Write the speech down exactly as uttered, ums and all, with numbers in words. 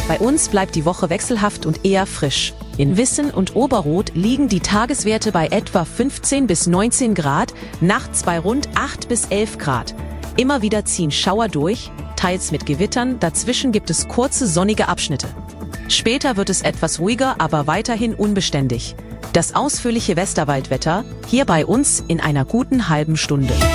Bei uns bleibt die Woche wechselhaft und eher frisch. In Wissen und Oberrot liegen die Tageswerte bei etwa fünfzehn bis neunzehn Grad, nachts bei rund acht bis elf Grad. Immer wieder ziehen Schauer durch, teils mit Gewittern, dazwischen gibt es kurze sonnige Abschnitte. Später wird es etwas ruhiger, aber weiterhin unbeständig. Das ausführliche Westerwaldwetter hier bei uns in einer guten halben Stunde.